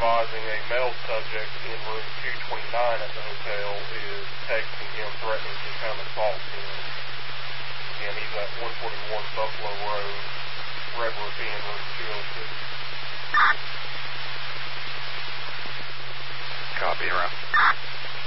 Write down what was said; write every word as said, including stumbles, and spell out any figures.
advising a male subject in room two twenty-nine at the hotel is texting him, threatening to come assault him. Again, he's at one forty-one Buffalo Road, Red Ravine, room two oh two. Copy, around.